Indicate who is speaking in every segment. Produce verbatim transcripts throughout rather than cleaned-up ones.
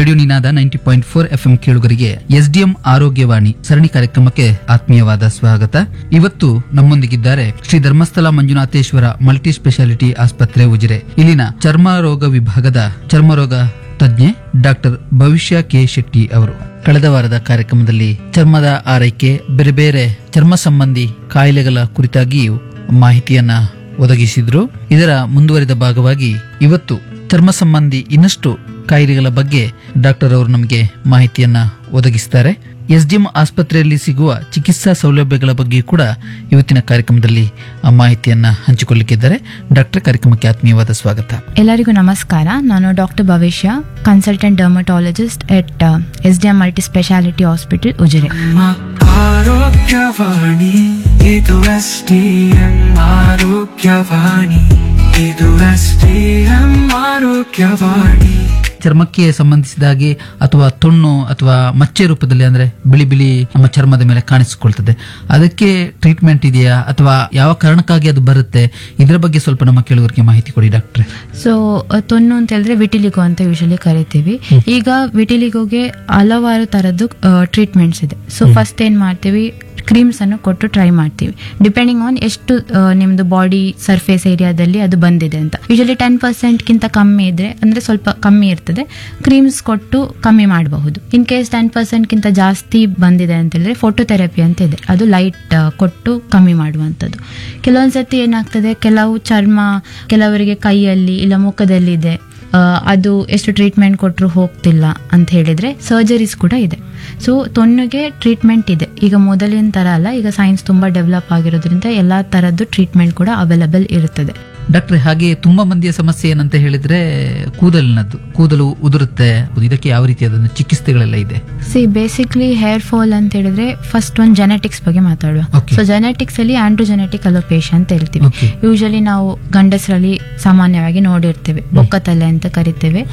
Speaker 1: Radio ನಿನಾದ ninety point four F M ಕೇಳುಗರಿಗೆ SDM ಆರೋಗ್ಯವಾಣಿ ಸರಣಿ ಕಾರ್ಯಕ್ರಮಕ್ಕೆ ಆತ್ಮೀಯವಾದ ಸ್ವಾಗತ. ಇವತ್ತು ನಮ್ಮೊಂದಿಗಿದ್ದಾರೆ ಶ್ರೀ ಧರ್ಮಸ್ಥಳ ಮಂಜುನಾಥೇಶ್ವರ ಮಲ್ಟಿ ಸ್ಪೆಷಾಲಿಟಿ ಆಸ್ಪತ್ರೆ ಉಜಿರೆ. ಇಲ್ಲಿನ ಚರ್ಮ ರೋಗ ವಿಭಾಗದ ಚರ್ಮರೋಗ ತಜ್ಞೆ ಡಾಕ್ಟರ್ ಭವಿಷ್ಯ ಕೆ ಶೆಟ್ಟಿ ಅವರು ಕಳೆದ ವಾರದ ಕಾರ್ಯಕ್ರಮದಲ್ಲಿ ಚರ್ಮದ ಆರೈಕೆ, ಬೇರೆ ಬೇರೆ ಚರ್ಮ ಸಂಬಂಧಿ ಕಾಯಿಲೆಗಳ ಕುರಿತಾಗಿಯೂ ಮಾಹಿತಿಯನ್ನ ಒದಗಿಸಿದ್ರು. ಇದರ ಮುಂದುವರಿದ ಭಾಗವಾಗಿ ಇವತ್ತು ಚರ್ಮ ಸಂಬಂಧಿ ಇನ್ನಷ್ಟು ಕಾಯಿಲೆಗಳ ಬಗ್ಗೆ ಡಾಕ್ಟರ್ ಅವರು ನಮಗೆ ಮಾಹಿತಿಯನ್ನ ಒದಗಿಸ್ತಾರೆ. ಎಸ್ಡಿಎಂ ಆಸ್ಪತ್ರೆಯಲ್ಲಿ ಸಿಗುವ ಚಿಕಿತ್ಸಾ ಸೌಲಭ್ಯಗಳ ಬಗ್ಗೆ ಕೂಡ ಇವತ್ತಿನ ಕಾರ್ಯಕ್ರಮದಲ್ಲಿ ಆ ಮಾಹಿತಿಯನ್ನ ಹಂಚಿಕೊಳ್ಳಲಿಕ್ಕಿದ್ದಾರೆ. ಡಾಕ್ಟರ್, ಕಾರ್ಯಕ್ರಮಕ್ಕೆ ಆತ್ಮೀಯವಾದ ಸ್ವಾಗತ.
Speaker 2: ಎಲ್ಲರಿಗೂ ನಮಸ್ಕಾರ. ನಾನು ಡಾಕ್ಟರ್ ಭವಿಷ್ಯ, ಕನ್ಸಲ್ಟೆಂಟ್ ಡರ್ಮಟಾಲಜಿಸ್ಟ್ ಎಟ್ SDM multi speciality hospital Ujire.
Speaker 3: ಆರೋಗ್ಯವಾಣಿ ಇದು ಎಸ್ಡಿಎಂ ಆರೋಗ್ಯವಾಣಿ ಇದು ಎಸ್ಡಿಎಂ ಆರೋಗ್ಯವಾಣಿ.
Speaker 1: ಚರ್ಮಕ್ಕೆ ಸಂಬಂಧಿಸಿದ ಹಾಗೆ ಅಥವಾ ತೊಣ್ಣು ಅಥವಾ ಮಚ್ಚೆ ರೂಪದಲ್ಲಿ ಅಂದ್ರೆ ಬಿಳಿ ಬಿಳಿ ನಮ್ಮ ಚರ್ಮದ ಮೇಲೆ ಕಾಣಿಸಿಕೊಳ್ತದೆ, ಅದಕ್ಕೆ ಟ್ರೀಟ್ಮೆಂಟ್ ಇದೆಯಾ ಅಥವಾ ಯಾವ ಕಾರಣಕ್ಕಾಗಿ ಅದು ಬರುತ್ತೆ? ಇದರ ಬಗ್ಗೆ ಸ್ವಲ್ಪ ನಮ್ಮ ಕೇಳುಗರಿಗೆ ಮಾಹಿತಿ ಕೊಡಿ ಡಾಕ್ಟ್ರೆ.
Speaker 2: ಸೊ ತೊನ್ನು ಅಂತ ಹೇಳಿದ್ರೆ ವಿಟಿಲಿಗೋ ಅಂತ ಯೂಶಲಿ ಕರಿತೀವಿ. ಈಗ ವಿಟಿಲಿಗೋಗೆ ಹಲವಾರು ತರದ್ದು ಟ್ರೀಟ್ಮೆಂಟ್ಸ್ ಇದೆ. ಸೊ ಫಸ್ಟ್ ಏನ್ ಮಾಡ್ತೀವಿ, ಕ್ರೀಮ್ಸ್ ಅನ್ನು ಕೊಟ್ಟು ಟ್ರೈ ಮಾಡ್ತೀವಿ, ಡಿಪೆಂಡಿಂಗ್ ಆನ್ ಎಷ್ಟು ನಿಮ್ದು ಬಾಡಿ ಸರ್ಫೇಸ್ ಏರಿಯಾದಲ್ಲಿ ಅದು ಬಂದಿದೆ ಅಂತ. ಯೂಶಲಿ ಟೆನ್ ಪರ್ಸೆಂಟ್ ಗಿಂತ ಕಮ್ಮಿ ಇದ್ರೆ ಅಂದ್ರೆ ಸ್ವಲ್ಪ ಕಮ್ಮಿ ಇರ್ತದೆ, ಕ್ರೀಮ್ಸ್ ಕೊಟ್ಟು ಕಮ್ಮಿ ಮಾಡಬಹುದು. ಇನ್ ಕೇಸ್ ಟೆನ್ ಪರ್ಸೆಂಟ್ ಗಿಂತ ಜಾಸ್ತಿ ಬಂದಿದೆ ಅಂತ ಹೇಳಿದ್ರೆ ಫೋಟೋಥೆರಪಿ ಅಂತ ಇದೆ, ಅದು ಲೈಟ್ ಕೊಟ್ಟು ಕಮ್ಮಿ ಮಾಡುವಂಥದ್ದು. ಕೆಲವೊಂದ್ಸತಿ ಏನಾಗ್ತದೆ, ಕೆಲವು ಚರ್ಮ ಕೆಲವರಿಗೆ ಕೈಯಲ್ಲಿ ಇಲ್ಲ ಮುಖದಲ್ಲಿ ಇದೆ, ಅದು ಎಷ್ಟು ಟ್ರೀಟ್ಮೆಂಟ್ ಕೊಟ್ಟರು ಹೋಗ್ತಿಲ್ಲ ಅಂತ ಹೇಳಿದ್ರೆ ಸರ್ಜರೀಸ್ ಕೂಡ ಇದೆ. ಸೊ ತೊನ್ನುಗೆ ಟ್ರೀಟ್ಮೆಂಟ್ ಇದೆ. ಈಗ ಮೊದಲಿನ ತರ ಅಲ್ಲ, ಈಗ ಸೈನ್ಸ್ ತುಂಬಾ ಡೆವಲಪ್ ಆಗಿರೋದ್ರಿಂದ ಎಲ್ಲಾ ತರದ್ದು ಟ್ರೀಟ್ಮೆಂಟ್ ಕೂಡ ಅವೈಲಬಲ್ ಇರುತ್ತದೆ.
Speaker 1: ಡಾಕ್ಟ್ರೆ, ಹಾಗೆ ತುಂಬಾ ಮಂದಿಯ ಸಮಸ್ಯೆ ಏನಂತ ಹೇಳಿದ್ರೆ ಕೂದಲಿನದ್ದು, ಕೂದಲು ಉದುರುತ್ತೆ, ಇದಕ್ಕೆ ಯಾವ ರೀತಿಯಾದ ಚಿಕಿತ್ಸೆಗಳೆಲ್ಲ ಇದೆ?
Speaker 2: ಸಿ ಬೇಸಿಕ್ಲಿ ಹೇರ್ ಫಾಲ್ ಅಂತ ಹೇಳಿದ್ರೆ ಫಸ್ಟ್ ಒಂದು ಜೆನೆಟಿಕ್ಸ್ ಬಗ್ಗೆ ಮಾತಾಡುವ. ಸೊ ಜೆನೆಟಿಕ್ಸ್ ಅಲ್ಲಿ ಆಂಡ್ರೋಜೆನೆಟಿಕ್ ಅಲೋಪೇಶಿಯಾ ಅಂತ ಹೇಳ್ತೀವಿ. ಯೂಶಲಿ ನಾವು ಗಂಡಸರಲ್ಲಿ ಸಾಮಾನ್ಯವಾಗಿ ನೋಡಿರ್ತೇವೆ, ಬೊಕ್ಕತಲೆ ಅಂತ ಕರಿತೇವೆ.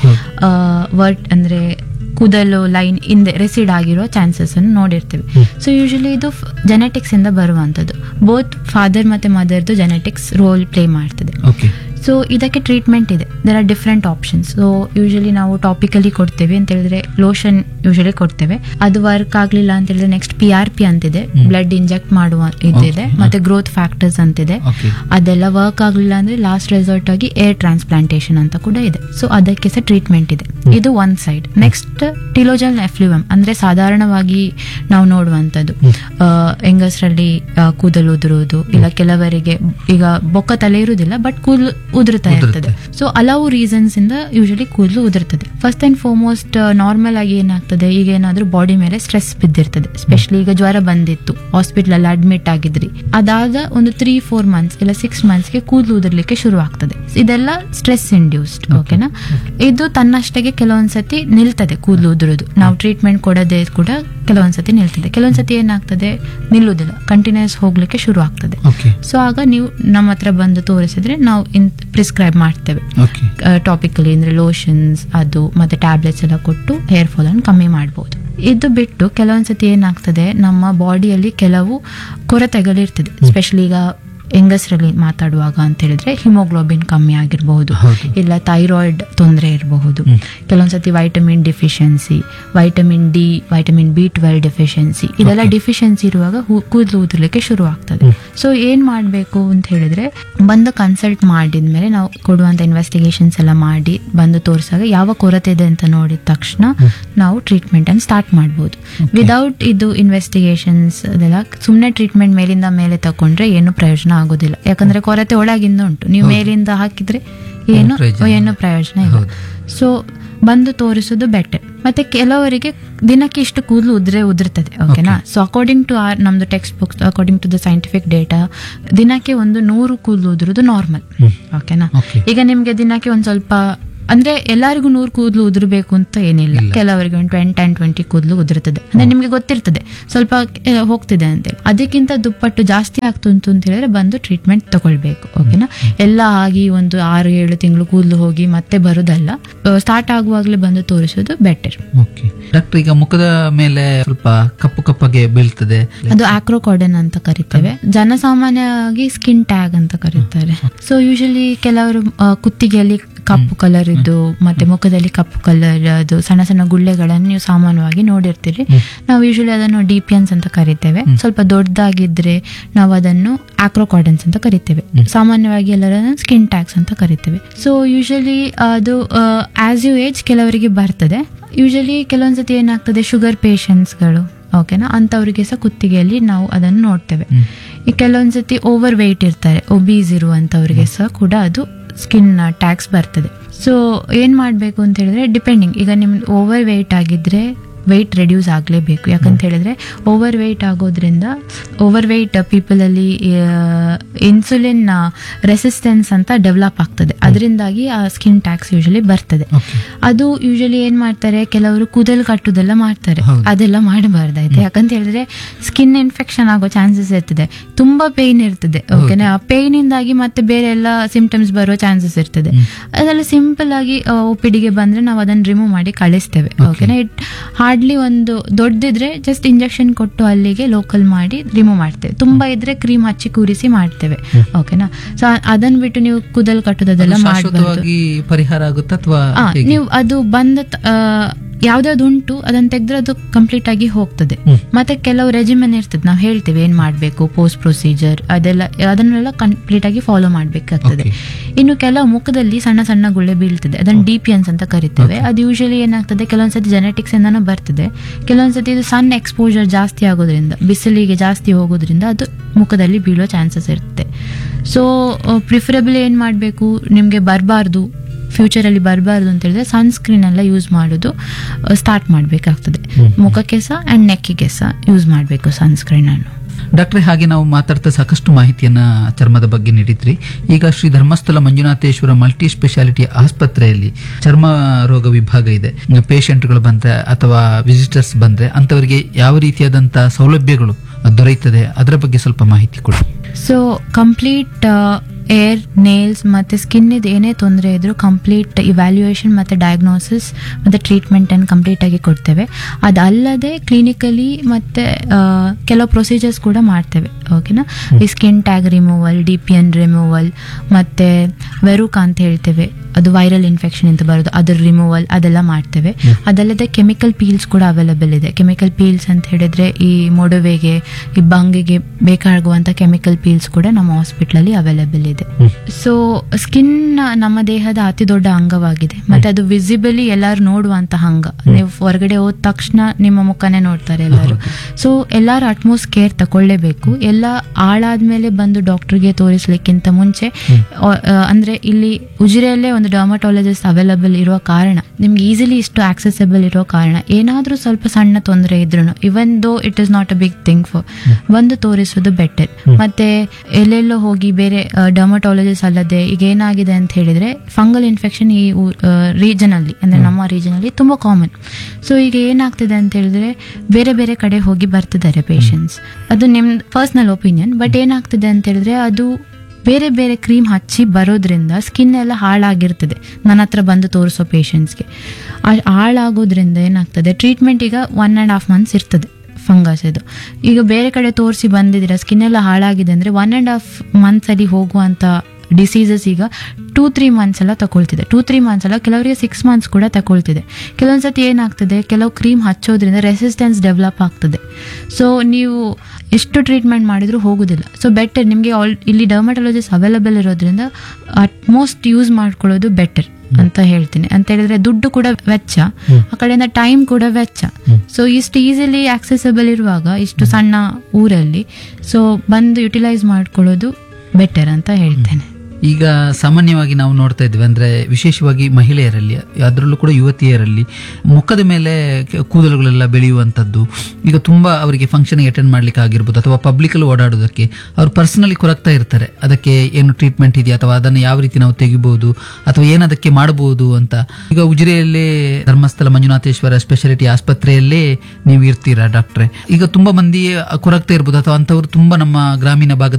Speaker 2: ವರ್ಟ್ ಅಂದ್ರೆ ಕೂದಲು ಲೈನ್ ಹಿಂದೆ ರೆಸಿಡ್ ಆಗಿರೋ ಚಾನ್ಸಸ್ ಅನ್ನು ನೋಡಿರ್ತೀವಿ. ಸೊ ಯೂಶಲಿ ಇದು ಜೆನೆಟಿಕ್ಸ್ ಇಂದ ಬರುವಂತದ್ದು. ಬೋತ್ ಫಾದರ್ ಮತ್ತೆ ಮದರ್ದು ಜೆನೆಟಿಕ್ಸ್ ರೋಲ್ ಪ್ಲೇ ಮಾಡ್ತದೆ. ಸೊ ಇದಕ್ಕೆ ಟ್ರೀಟ್ಮೆಂಟ್ ಇದೆ, there are different options. So usually ನಾವು ಟಾಪಿಕಲಿ ಕೊಡ್ತೇವೆ ಅಂತ ಹೇಳಿದ್ರೆ ಲೋಷನ್ ಯೂಶಲಿ ಕೊಡ್ತೇವೆ. ಅದು ವರ್ಕ್ ಆಗ್ಲಿಲ್ಲ ಅಂತ ಹೇಳಿದ್ರೆ ನೆಕ್ಸ್ಟ್ ಪಿ ಆರ್ ಪಿ ಅಂತಿದೆ, ಬ್ಲಡ್ ಇಂಜೆಕ್ಟ್ ಮಾಡುವ ಇದಿದೆ, ಮತ್ತೆ ಗ್ರೋತ್ ಫ್ಯಾಕ್ಟರ್ಸ್ ಅಂತಿದೆ. ಅದೆಲ್ಲ ವರ್ಕ್ ಆಗ್ಲಿಲ್ಲ ಅಂದ್ರೆ ಲಾಸ್ಟ್ ರೆಸಾರ್ಟ್ ಆಗಿ ಏರ್ ಟ್ರಾನ್ಸ್ಪ್ಲಾಂಟೇಶನ್ ಅಂತ ಕೂಡ ಇದೆ. ಸೊ ಅದಕ್ಕೆ ಸಹ ಟ್ರೀಟ್ಮೆಂಟ್ ಇದೆ. ಇದು ಒನ್ ಸೈಡ್. ನೆಕ್ಸ್ಟ್ ಟಿಲೋಜಲ್ ಎಫ್ಲೂಯಮ್ ಅಂದ್ರೆ ಸಾಧಾರಣವಾಗಿ ನಾವು ನೋಡುವಂತದ್ದು, ಹೆಂಗಸರಲ್ಲಿ ಕೂದಲು ಉದುರುವುದು, ಇಲ್ಲ ಕೆಲವರಿಗೆ ಈಗ ಬೊಕ್ಕ ತಲೆ ಇರುವುದಿಲ್ಲ ಬಟ್ ಕೂದಲು ಉದುರುತ್ತಾ ಇರ್ತದೆ. ಸೊ ಹಲವು ರೀಸನ್ಸ್ ಇಂದ ಯೂಶಲಿ ಕೂದಲು ಉದುರ್ತದೆ. ಫಸ್ಟ್ ಅಂಡ್ ಫಾರ್ಮೋಸ್ಟ್ ನಾರ್ಮಲ್ ಆಗಿ ಏನಾಗ್ತದೆ, ಈಗ ಏನಾದ್ರೂ ಬಾಡಿ ಮೇಲೆ ಸ್ಟ್ರೆಸ್ ಬಿದ್ದಿರ್ತದೆ, ಸ್ಪೆಷಲಿ ಈಗ ಜ್ವರ ಬಂದಿತ್ತು, ಹಾಸ್ಪಿಟಲ್ ಅಲ್ಲಿ ಅಡ್ಮಿಟ್ ಆಗಿದ್ರಿ, ಅದಾದ ಒಂದು ತ್ರೀ ಫೋರ್ ಮಂತ್ಸ್ ಇಲ್ಲ ಸಿಕ್ಸ್ ಮಂತ್ಸ್ ಗೆ ಕೂದಲು ಉದುರ್ಲಿಕ್ಕೆ ಶುರು ಆಗ್ತದೆ. ಇದೆಲ್ಲ ಸ್ಟ್ರೆಸ್ ಇಂಡ್ಯೂಸ್ಡ್. ಓಕೆನಾ? ಇದು ತನ್ನಷ್ಟಕ್ಕೆ ಕೆಲವೊಂದ್ಸತಿ ನಿಲ್ತದೆ ಕೂದಲು ಉದುರೋದು, ನಾವು ಟ್ರೀಟ್ಮೆಂಟ್ ಕೊಡದೆ ಕೂಡ ಕೆಲವೊಂದ್ಸತಿ ನಿಲ್ತದೆ. ಕೆಲವೊಂದ್ಸತಿ ಏನಾಗ್ತದೆ, ನಿಲ್ಲುವುದಿಲ್ಲ, ಕಂಟಿನ್ಯೂಸ್ ಹೋಗ್ಲಿಕ್ಕೆ ಶುರು ಆಗ್ತದೆ. ಸೊ ಆಗ ನೀವು ನಮ್ಮ ಹತ್ರ ಬಂದು ತೋರಿಸಿದ್ರೆ ನಾವು ಪ್ರಿಸ್ಕ್ರೈಬ್ ಮಾಡ್ತೇವೆ ಟಾಪಿಕಲಿ, ಅಂದ್ರೆ ಲೋಷನ್ಸ್ ಅದು ಮತ್ತೆ ಟ್ಯಾಬ್ಲೆಟ್ಸ್ ಎಲ್ಲ ಕೊಟ್ಟು ಹೇರ್ ಫಾಲ್ ಅನ್ನು ಕಮ್ಮಿ ಮಾಡಬಹುದು. ಇದು ಬಿಟ್ಟು ಕೆಲವೊಂದ್ಸತಿ ಏನಾಗ್ತದೆ, ನಮ್ಮ ಬಾಡಿಯಲ್ಲಿ ಕೆಲವು ಕೊರತೆಗಳಿರ್ತದೆ, ಸ್ಪೆಷಲಿ ಈಗ ಹೆಂಗಸರಲ್ಲಿ ಮಾತಾಡುವಾಗ ಅಂತ ಹೇಳಿದ್ರೆ ಹಿಮೋಗ್ಲೋಬಿನ್ ಕಮ್ಮಿ ಆಗಿರಬಹುದು, ಇಲ್ಲ ಥೈರಾಯ್ಡ್ ತೊಂದರೆ ಇರಬಹುದು, ಕೆಲವೊಂದ್ಸತಿ vitamin deficiency, vitamin D, vitamin B twelve deficiency, ಇದೆಲ್ಲ ಡಿಫಿಷಿಯನ್ಸಿ ಇರುವಾಗ ಕೂದಲು ಉದುರ್ಲಿಕ್ಕೆ ಶುರು ಆಗ್ತದೆ. ಸೊ ಏನ್ ಮಾಡ್ಬೇಕು ಅಂತ ಹೇಳಿದ್ರೆ, ಬಂದು ಕನ್ಸಲ್ಟ್ ಮಾಡಿದ್ಮೇಲೆ ನಾವು ಕೊಡುವಂತ ಇನ್ವೆಸ್ಟಿಗೇಷನ್ಸ್ ಎಲ್ಲ ಮಾಡಿ ಬಂದು ತೋರಿಸಾಗ ಯಾವ ಕೊರತೆ ಇದೆ ಅಂತ ನೋಡಿದ ತಕ್ಷಣ ನಾವು ಟ್ರೀಟ್ಮೆಂಟ್ ಅನ್ನು ಸ್ಟಾರ್ಟ್ ಮಾಡಬಹುದು. ವಿದೌಟ್ ಇದು ಇನ್ವೆಸ್ಟಿಗೇಷನ್ಸ್ ಅದೆಲ್ಲ ಸುಮ್ಮನೆ ಟ್ರೀಟ್ಮೆಂಟ್ ಮೇಲಿಂದ ಮೇಲೆ ತಕೊಂಡ್ರೆ ಏನು ಪ್ರಯೋಜನ ಆಗೋದಿಲ್ಲ. ಯಾಕಂದ್ರೆ ಕೊರತೆ ಒಳಗಿಂದ ಉಂಟು, ನೀವು ಮೇಲಿಂದ ಹಾಕಿದ್ರೆ ಏನು ಏನು ಪ್ರಯೋಜನ ಇಲ್ಲ. ಸೊ ಬಂದು ತೋರಿಸೋದು ಬೆಟರ್. ಮತ್ತೆ ಕೆಲವರಿಗೆ ದಿನಕ್ಕೆ ಇಷ್ಟು ಕೂದಲು ಉದ್ರೆ ಉದುರ್ತದೆ. ಓಕೆನಾ? ಸೊ ಅಕಾರ್ಡಿಂಗ್ ಟು ಆರ್ ನಮ್ದು text books, according to the scientific data, ದಿನಕ್ಕೆ ಒಂದು ನೂರು ಕೂದಲು ಉದುರುದು ನಾರ್ಮಲ್. ಓಕೆನಾ? ಈಗ ನಿಮ್ಗೆ ದಿನಕ್ಕೆ ಒಂದ್ ಸ್ವಲ್ಪ ಅಂದ್ರೆ ಎಲ್ಲರಿಗೂ ನೂರು ಕೂದಲು ಉದುರ್ಬೇಕು ಅಂತ ಏನಿಲ್ಲ, ಕೆಲವರಿಗೆ ಒಂದು ಟ್ವೆಂಟಿ ಟೆನ್ ಟ್ವೆಂಟಿ ಕೂದಲು ಉದುರ್ತದೆ. ಅಂದ್ರೆ ನಿಮ್ಗೆ ಗೊತ್ತಿರ್ತದೆ ಸ್ವಲ್ಪ ಹೋಗ್ತಿದೆ ಅಂತೇಳಿ. ಅದಕ್ಕಿಂತ ದುಪ್ಪಟ್ಟು ಜಾಸ್ತಿ ಆಗ್ತುಂಟು ಅಂತ ಹೇಳಿದ್ರೆ ಬಂದು ಟ್ರೀಟ್ಮೆಂಟ್ ತಗೊಳ್ಬೇಕು. ಓಕೆನಾ? ಎಲ್ಲ ಆಗಿ ಒಂದು ಆರು ಏಳು ತಿಂಗಳು ಕೂದಲು ಹೋಗಿ ಮತ್ತೆ ಬರುದಲ್ಲ, ಸ್ಟಾರ್ಟ್ ಆಗುವಾಗ್ಲೇ ಬಂದು ತೋರಿಸೋದು ಬೆಟರ್.
Speaker 1: ಡಾಕ್ಟರ್, ಈಗ ಮುಖದ ಮೇಲೆ ಸ್ವಲ್ಪ ಕಪ್ಪು ಕಪ್ಪಗೆ ಬೀಳ್ತದೆ,
Speaker 2: ಅದು ಆಕ್ರೋಕಾರ್ಡನ್ ಅಂತ ಕರಿತೇವೆ, ಜನಸಾಮಾನ್ಯವಾಗಿ ಸ್ಕಿನ್ ಟ್ಯಾಗ್ ಅಂತ ಕರೀತಾರೆ. ಸೊ ಯೂಶಲಿ ಕೆಲವರು ಕುತ್ತಿಗೆಯಲ್ಲಿ ಕಪ್ಪು ಕಲರ್ ಇದ್ದು ಮತ್ತೆ ಮುಖದಲ್ಲಿ ಕಪ್ಪು ಕಲರ್ ಅದು ಸಣ್ಣ ಸಣ್ಣ ಗುಳ್ಳೆಗಳನ್ನು ನೀವು ಸಾಮಾನ್ಯವಾಗಿ ನೋಡಿರ್ತೀರಿ. ನಾವು ಯೂಶಲಿ ಅದನ್ನು ಡಿಪಿಯನ್ಸ್ ಅಂತ ಕರಿತೇವೆ. ಸ್ವಲ್ಪ ದೊಡ್ಡದಾಗಿದ್ರೆ ನಾವು ಅದನ್ನು ಆಕ್ರೋಕಾರ್ಡನ್ಸ್ ಅಂತ ಕರಿತೇವೆ. ಸಾಮಾನ್ಯವಾಗಿ ಎಲ್ಲರನ್ನು ಸ್ಕಿನ್ ಟ್ಯಾಕ್ಸ್ ಅಂತ ಕರಿತೇವೆ. ಸೊ ಯೂಶಲಿ ಅದು ಆಸ್ ಯು ಏಜ್ ಕೆಲವರಿಗೆ ಬರ್ತದೆ. ಯೂಶಲಿ ಕೆಲವೊಂದ್ಸತಿ ಏನಾಗ್ತದೆ, ಶುಗರ್ ಪೇಷಂಟ್ಸ್ಗಳು ಓಕೆನಾ, ಅಂಥವ್ರಿಗೆ ಸಹ ಕುತ್ತಿಗೆಯಲ್ಲಿ ನಾವು ಅದನ್ನು ನೋಡ್ತೇವೆ. ಈ ಕೆಲವೊಂದ್ಸತಿ ಓವರ್ ವೆಯ್ಟ್ ಇರ್ತಾರೆ, ಒಬೀಸ್ ಇರುವಂಥವ್ರಿಗೆ ಸಹ ಕೂಡ ಅದು ಸ್ಕಿನ್ ಟ್ಯಾಕ್ಸ್ ಬರ್ತದೆ. ಸೊ ಏನ್ ಮಾಡಬೇಕು ಅಂತ ಹೇಳಿದ್ರೆ, ಡಿಪೆಂಡಿಂಗ್, ಈಗ ನಿಮ್ದು ಓವರ್ ವೆಯ್ಟ್ ಆಗಿದ್ರೆ ವೆಯ್ಟ್ ರೆಡ್ಯೂಸ್ ಆಗಲೇಬೇಕು. ಯಾಕಂತ ಹೇಳಿದ್ರೆ ಓವರ್ ವೆಯ್ಟ್ ಆಗೋದ್ರಿಂದ, ಓವರ್ ವೆಯ್ಟ್ ಪೀಪಲ್ ಅಲ್ಲಿ ಇನ್ಸುಲಿನ್ ರೆಸಿಸ್ಟೆನ್ಸ್ ಅಂತ ಡೆವಲಪ್ ಆಗ್ತದೆ. ಅದರಿಂದಾಗಿ ಆ ಸ್ಕಿನ್ ಟ್ಯಾಕ್ಸ್ ಯೂಶಲಿ ಬರ್ತದೆ. ಅದು ಯೂಶಲಿ ಏನ್ ಮಾಡ್ತಾರೆ, ಕೆಲವರು ಕೂದಲು ಕಟ್ಟುದೆಲ್ಲ ಮಾಡ್ತಾರೆ. ಅದೆಲ್ಲ ಮಾಡಬಾರ್ದಾಯ್ತು. ಯಾಕಂತ ಹೇಳಿದ್ರೆ ಸ್ಕಿನ್ ಇನ್ಫೆಕ್ಷನ್ ಆಗೋ ಚಾನ್ಸಸ್ ಇರ್ತದೆ, ತುಂಬಾ ಪೇನ್ ಇರ್ತದೆ. ಓಕೆನಾ, ಆ ಪೇನ್ ಇಂದಾಗಿ ಮತ್ತೆ ಬೇರೆ ಎಲ್ಲ ಸಿಂಪ್ಟಮ್ಸ್ ಬರೋ ಚಾನ್ಸಸ್ ಇರ್ತದೆ. ಅದೆಲ್ಲ ಸಿಂಪಲ್ ಆಗಿ ಒ ಪಿ ಡಿಗೆ ಬಂದ್ರೆ ನಾವು ಅದನ್ನ ರಿಮೂವ್ ಮಾಡಿ ಕಳಿಸ್ತೇವೆ. ಓಕೆನಾ, ಇಟ್ ಹಾರ್ಡ್ಲಿ ಒಂದು ದೊಡ್ಡದಿದ್ರೆ ಜಸ್ಟ್ ಇಂಜೆಕ್ಷನ್ ಕೊಟ್ಟು ಅಲ್ಲಿಗೆ ಲೋಕಲ್ ಮಾಡಿ ರಿಮೂವ್ ಮಾಡ್ತೇವೆ. ತುಂಬಾ ಇದ್ರೆ ಕ್ರೀಮ್ ಹಚ್ಚಿ ಕೂರಿಸಿ ಮಾಡ್ತೇವೆ. ಓಕೆನಾ, ಸೊ ಅದನ್ನ ಬಿಟ್ಟು ನೀವು ಕೂದಲು ಕಟ್ಟುದೆಲ್ಲ ಮಾಡಬಾರ್ದು.
Speaker 1: ಪರಿಹಾರ ಆಗುತ್ತಾ ಅಥವಾ
Speaker 2: ನೀವು ಅದು ಬಂದ ಯಾವ್ದಾವ್ದು ಉಂಟು ಅದನ್ನ ತೆಗೆದ್ರೆ ಅದು ಕಂಪ್ಲೀಟ್ ಆಗಿ ಹೋಗ್ತದೆ. ಮತ್ತೆ ಕೆಲವು ರೆಜಿಮೆನ್ ಇರ್ತದೆ, ನಾವು ಹೇಳ್ತೇವೆ ಏನ್ ಮಾಡ್ಬೇಕು, ಪೋಸ್ಟ್ ಪ್ರೊಸೀಜರ್ ಅದೆಲ್ಲ, ಅದನ್ನೆಲ್ಲ ಕಂಪ್ಲೀಟ್ ಆಗಿ ಫಾಲೋ ಮಾಡ್ಬೇಕಾಗ್ತದೆ. ಇನ್ನು ಕೆಲವು ಮುಖದಲ್ಲಿ ಸಣ್ಣ ಸಣ್ಣ ಗುಳ್ಳೆ ಬೀಳ್ತದೆ, ಅದನ್ನ ಡಿಪಿಯನ್ಸ್ ಅಂತ ಕರಿತೇವೆ. ಅದು ಯೂಶಲಿ ಏನಾಗ್ತದೆ, ಕೆಲವೊಂದ್ಸತಿ ಜೆನೆಟಿಕ್ಸ್ ಇಂದಾನು ಬರ್ತದೆ. ಕೆಲವೊಂದ್ಸತಿ ಇದು ಸನ್ ಎಕ್ಸ್ಪೋಜರ್ ಜಾಸ್ತಿ ಆಗೋದ್ರಿಂದ, ಬಿಸಿಲಿಗೆ ಜಾಸ್ತಿ ಹೋಗೋದ್ರಿಂದ ಅದು ಮುಖದಲ್ಲಿ ಬೀಳೋ ಚಾನ್ಸಸ್ ಇರುತ್ತೆ. ಸೊ ಪ್ರಿಫರಬಲ್ ಏನ್ ಮಾಡ್ಬೇಕು, ನಿಮ್ಗೆ ಬರಬಾರ್ದು, ಫ್ಯೂಚರ್ ಅಲ್ಲಿ ಬರಬಾರ್ದು ಅಂತ ಹೇಳಿದ್ರೆ ಸನ್ಸ್ಕ್ರೀನ್ ಎಲ್ಲ ಯೂಸ್ ಮಾಡೋದು ಸ್ಟಾರ್ಟ್ ಮಾಡಬೇಕಾಗ್ತದೆ. ಮುಖಕ್ಕೆ ಸಹ ಅಂಡ್ ನೆಕ್ಕಿಗೆ ಸಹ ಯೂಸ್ ಮಾಡಬೇಕು ಸನ್ಸ್ಕ್ರೀನ್ ಅನ್ನು.
Speaker 1: ಡಾಕ್ಟ್ರೆ, ಹಾಗೆ ನಾವು ಮಾತಾಡ್ತಾ ಸಾಕಷ್ಟು ಮಾಹಿತಿಯನ್ನ ಚರ್ಮದ ಬಗ್ಗೆ ನೀಡಿದ್ರಿ. ಈಗ ಶ್ರೀ ಧರ್ಮಸ್ಥಳ ಮಂಜುನಾಥೇಶ್ವರ ಮಲ್ಟಿ ಸ್ಪೆಷಾಲಿಟಿ ಆಸ್ಪತ್ರೆಯಲ್ಲಿ ಚರ್ಮ ರೋಗ ವಿಭಾಗ ಇದೆ. ಪೇಷಂಟ್ಗಳು ಬಂದ್ರೆ ಅಥವಾ ವಿಸಿಟರ್ಸ್ ಬಂದ್ರೆ ಅಂತವರಿಗೆ ಯಾವ ರೀತಿಯಾದಂತಹ ಸೌಲಭ್ಯಗಳು ದೊರೆಯುತ್ತದೆ, ಅದರ ಬಗ್ಗೆ ಸ್ವಲ್ಪ ಮಾಹಿತಿ ಕೊಡಿ.
Speaker 2: ಸೊ ಕಂಪ್ಲೀಟ್ ಏರ್, ನೇಲ್ಸ್ ಮತ್ತೆ ಸ್ಕಿನ್ ಇದು ಏನೇ ತೊಂದರೆ ಇದ್ರು ಕಂಪ್ಲೀಟ್ ಇವ್ಯಾಲ್ಯೂಯೇಷನ್ ಮತ್ತೆ ಡಯಾಗ್ನೋಸಿಸ್ ಮತ್ತೆ ಟ್ರೀಟ್ಮೆಂಟ್ ಅನ್ನು ಕಂಪ್ಲೀಟ್ ಆಗಿ ಕೊಡ್ತೇವೆ. ಅದಲ್ಲದೆ ಕ್ಲಿನಿಕಲಿ ಮತ್ತೆ ಕೆಲವು ಪ್ರೊಸೀಜರ್ಸ್ ಕೂಡ ಮಾಡ್ತೇವೆ. ಓಕೆನಾ, ಈ skin tag removal, D P N removal, ಮತ್ತೆ ವೆರುಕ ಅಂತ ಹೇಳ್ತೇವೆ, ಅದು ವೈರಲ್ ಇನ್ಫೆಕ್ಷನ್ ಅಂತ ಬರೋದು, ಅದ್ರ ರಿಮೂವಲ್ ಅದೆಲ್ಲ ಮಾಡ್ತೇವೆ. ಅದಲ್ಲದೆ ಕೆಮಿಕಲ್ ಪೀಲ್ಸ್ ಕೂಡ ಅವೈಲೇಬಲ್ ಇದೆ. ಕೆಮಿಕಲ್ ಪೀಲ್ಸ್ ಅಂತ ಹೇಳಿದ್ರೆ ಈ ಮೊಡವೆಗೆ, ಈ ಬಂಗಿಗೆ ಬೇಕಾಗುವಂತ ಕೆಮಿಕಲ್ ಪೀಲ್ಸ್ ಕೂಡ ನಮ್ಮ ಹಾಸ್ಪಿಟಲ್ ಅಲ್ಲಿ ಅವೈಲೇಬಲ್ ಇದೆ. ಸೊ ಸ್ಕಿನ್ ನಮ್ಮ ದೇಹದ ಅತಿ ದೊಡ್ಡ ಅಂಗವಾಗಿದೆ, ಮತ್ತೆ ಅದು ವಿಸಿಬಲಿ ಎಲ್ಲಾರು ನೋಡುವಂತಹ ಅಂಗ. ನೀವು ಹೊರಗಡೆ ಹೋದ ತಕ್ಷಣ ನಿಮ್ಮ ಮುಖನೇ ನೋಡ್ತಾರೆ ಎಲ್ಲರೂ. ಸೊ ಎಲ್ಲಾರು ಅಟ್ಮೋಸ್ಟ್ ಕೇರ್ ತಕೊಳ್ಳೇಬೇಕು. ಎಲ್ಲ ಆಳಾದ್ಮೇಲೆ ಬಂದು ಡಾಕ್ಟರ್ಗೆ ತೋರಿಸ್ಲಿಕ್ಕಿಂತ ಮುಂಚೆ, ಅಂದ್ರೆ ಇಲ್ಲಿ ಉಜಿರೆಯಲ್ಲೇ ಒಂದು ಡರ್ಮಟಾಲಜಿಸ್ಟ್ ಅವೈಲಬಲ್ ಇರುವ ಕಾರಣ, ನಿಮ್ಗೆ ಈಸಿಲಿ ಇಷ್ಟು ಆಕ್ಸೆಸಬಲ್ ಇರೋ ಕಾರಣ, ಏನಾದ್ರೂ ಸ್ವಲ್ಪ ಸಣ್ಣ ತೊಂದರೆ ಇದ್ರು, ಇವನ್ though it is not a big thing for, ಬಂದು ತೋರಿಸೋದು ಬೆಟರ್. ಮತ್ತೆ ಎಲ್ಲೆಲ್ಲೋ ಹೋಗಿ ಬೇರೆ ಡರ್ಮಟಾಲಜಿಸ್ಟ್ ಅಲ್ಲದೆ ಈಗ ಏನಾಗಿದೆ ಅಂತ ಹೇಳಿದ್ರೆ ಫಂಗಲ್ ಇನ್ಫೆಕ್ಷನ್ ಈ ರೀಜನ್ ಅಲ್ಲಿ, ಅಂದ್ರೆ ನಮ್ಮ ರೀಜನ್ ಅಲ್ಲಿ ತುಂಬಾ ಕಾಮನ್. ಸೊ ಈಗ ಏನಾಗ್ತಿದೆ ಅಂತ ಹೇಳಿದ್ರೆ ಬೇರೆ ಬೇರೆ ಕಡೆ ಹೋಗಿ ಬರ್ತಿದ್ದಾರೆ ಪೇಷಂಟ್ಸ್, ಅದು ನಿಮ್ ಪರ್ಸನಲ್ ಒಪಿನಿಯನ್. ಬಟ್ ಏನಾಗ್ತಿದೆ ಅಂತ ಹೇಳಿದ್ರೆ ಅದು ಬೇರೆ ಬೇರೆ ಕ್ರೀಮ್ ಹಚ್ಚಿ ಬರೋದ್ರಿಂದ ಸ್ಕಿನ್ ಎಲ್ಲ ಹಾಳಾಗಿರ್ತದೆ. ನನ್ನ ಹತ್ರ ಬಂದು ತೋರಿಸೋ ಪೇಷಂಟ್ಸ್ಗೆ ಹಾಳಾಗೋದ್ರಿಂದ ಏನಾಗ್ತದೆ, ಟ್ರೀಟ್ಮೆಂಟ್ ಈಗ ಒನ್ ಅಂಡ್ ಹಾಫ್ ಮಂತ್ಸ್ ಇರ್ತದೆ ಫಂಗಸ್ ಇದು. ಈಗ ಬೇರೆ ಕಡೆ ತೋರಿಸಿ ಬಂದಿದ್ದೀರಾ, ಸ್ಕಿನ್ ಎಲ್ಲ ಹಾಳಾಗಿದೆ ಅಂದ್ರೆ ಒನ್ ಅಂಡ್ ಹಾಫ್ ಮಂತ್ಸ್ ಅಲ್ಲಿ ಹೋಗುವಂತ ಡಿಸೀಸಸ್ ಈಗ ಟೂ ತ್ರೀ ಮಂತ್ಸ್ ಎಲ್ಲ ತಗೊಳ್ತಿದೆ. ಟೂ ತ್ರೀ ಮಂತ್ಸ್ ಅಲ್ಲ, ಕೆಲವರಿಗೆ ಸಿಕ್ಸ್ ಮಂತ್ಸ್ ಕೂಡ ತಗೊಳ್ತಿದೆ. ಕೆಲವೊಂದ್ಸತಿ ಏನಾಗ್ತದೆ, ಕೆಲವು ಕ್ರೀಮ್ ಹಚ್ಚೋದ್ರಿಂದ ರೆಸಿಸ್ಟೆನ್ಸ್ ಡೆವಲಪ್ ಆಗ್ತದೆ. ಸೊ ನೀವು ಎಷ್ಟು ಟ್ರೀಟ್ಮೆಂಟ್ ಮಾಡಿದ್ರು ಹೋಗುದಿಲ್ಲ. ಸೊ ಬೆಟರ್ ನಿಮಗೆ ಆಲ್ ಇಲ್ಲಿ ಡರ್ಮಟಾಲಜಿಸ್ಟ್ ಅವೈಲಬಲ್ ಇರೋದ್ರಿಂದ ಅಟ್ಮೋಸ್ಟ್ ಯೂಸ್ ಮಾಡ್ಕೊಳ್ಳೋದು ಬೆಟರ್ ಅಂತ ಹೇಳ್ತೀನಿ. ಅಂತ ಹೇಳಿದ್ರೆ ದುಡ್ಡು ಕೂಡ ವೆಚ್ಚ, ಆ ಕಡೆಯಿಂದ ಟೈಮ್ ಕೂಡ ವೆಚ್ಚ. ಸೊ ಇಷ್ಟು ಈಸಿಲಿ ಆಕ್ಸೆಸಬಲ್ ಇರುವಾಗ ಇಷ್ಟು ಸಣ್ಣ ಊರಲ್ಲಿ ಸೊ ಬಂದು ಯುಟಿಲೈಸ್ ಮಾಡ್ಕೊಳ್ಳೋದು ಬೆಟರ್ ಅಂತ ಹೇಳ್ತೇನೆ.
Speaker 1: ಈಗ ಸಾಮಾನ್ಯವಾಗಿ ನಾವು ನೋಡ್ತಾ ಇದ್ವಿ, ಅಂದ್ರೆ ವಿಶೇಷವಾಗಿ ಮಹಿಳೆಯರಲ್ಲಿ, ಅದರಲ್ಲೂ ಕೂಡ ಯುವತಿಯರಲ್ಲಿ ಮುಖದ ಮೇಲೆ ಕೂದಲುಗಳೆಲ್ಲ ಬೆಳೆಯುವಂಥದ್ದು, ಈಗ ತುಂಬಾ ಅವರಿಗೆ ಫಂಕ್ಷನ್ ಅಟೆಂಡ್ ಮಾಡ್ಲಿಕ್ಕೆ ಆಗಿರ್ಬೋದು ಅಥವಾ ಪಬ್ಲಿಕ್ ಅಲ್ಲಿ ಓಡಾಡೋದಕ್ಕೆ ಅವ್ರು ಪರ್ಸನಲಿ ಕೊರಗ್ತಾ ಇರ್ತಾರೆ. ಅದಕ್ಕೆ ಏನು ಟ್ರೀಟ್ಮೆಂಟ್ ಇದೆಯಾ ಅಥವಾ ಅದನ್ನು ಯಾವ ರೀತಿ ನಾವು ತೆಗಿಬಹುದು ಅಥವಾ ಏನದಕ್ಕೆ ಮಾಡಬಹುದು ಅಂತ. ಈಗ ಉಜಿರೆಯಲ್ಲೇ ಧರ್ಮಸ್ಥಳ ಮಂಜುನಾಥೇಶ್ವರ ಸ್ಪೆಷಾಲಿಟಿ ಆಸ್ಪತ್ರೆಯಲ್ಲೇ ನೀವು ಇರ್ತೀರಾ ಡಾಕ್ಟ್ರೆ. ಈಗ ತುಂಬಾ ಮಂದಿ ಕೊರಗ್ತಾ ಇರ್ಬೋದು ಅಥವಾ ಅಂತವ್ರು ತುಂಬಾ ನಮ್ಮ ಗ್ರಾಮೀಣ ಭಾಗದ